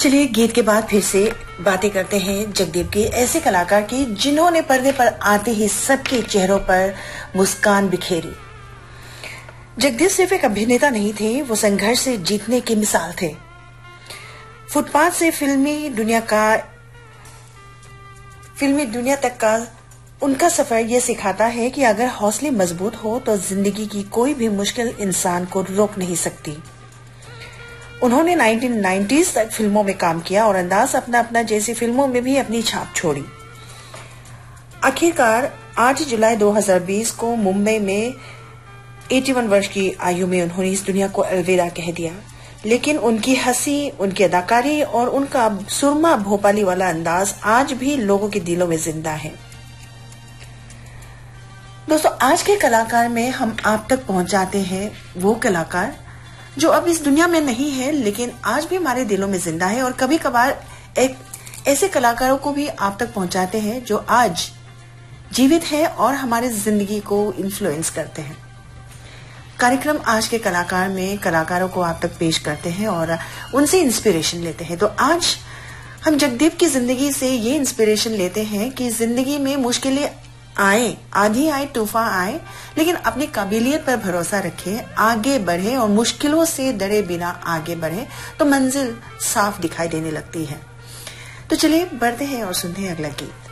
चलिए गीत के बाद फिर से बातें करते हैं जगदीप के, ऐसे कलाकार की जिन्होंने पर्दे पर आते ही सबके चेहरों पर मुस्कान बिखेरी। जगदीप सिर्फ एक अभिनेता नहीं थे, वो संघर्ष से जीतने की मिसाल थे। फुटपाथ से फिल्मी दुनिया तक का उनका सफर यह सिखाता है कि अगर हौसले मजबूत हो तो जिंदगी की कोई भी मुश्किल इंसान को रोक नहीं सकती। उन्होंने 1990s तक फिल्मों में काम किया और अंदाज अपना जैसी फिल्मों में भी अपनी छाप छोड़ी। आखिरकार 8 जुलाई 2020 को मुंबई में 81 वर्ष की आयु में उन्होंने इस दुनिया को अलविदा कह दिया। लेकिन उनकी हंसी, उनकी अदाकारी और उनका सुरमा भोपाली वाला अंदाज आज भी लोगों के दिलों में जिंदा है। दोस्तों, आज के कलाकार में हम आप तक पहुंचाते हैं वो कलाकार जो अब इस दुनिया में नहीं है, लेकिन आज भी हमारे दिलों में जिंदा है। और कभी कभार एक ऐसे कलाकारों को भी आप तक पहुंचाते हैं जो आज जीवित है और हमारी जिंदगी को इन्फ्लुएंस करते हैं। कार्यक्रम आज के कलाकार में कलाकारों को आप तक पेश करते हैं और उनसे इंस्पिरेशन लेते हैं। तो आज हम जगदीप की जिंदगी से ये इंस्पिरेशन लेते हैं कि जिंदगी में मुश्किलें आए, आंधी आए, तूफान आए, लेकिन अपनी काबिलियत पर भरोसा रखें, आगे बढ़े और मुश्किलों से डरे बिना आगे बढ़े तो मंजिल साफ दिखाई देने लगती है। तो चलिए बढ़ते हैं और सुनते हैं अगला गीत।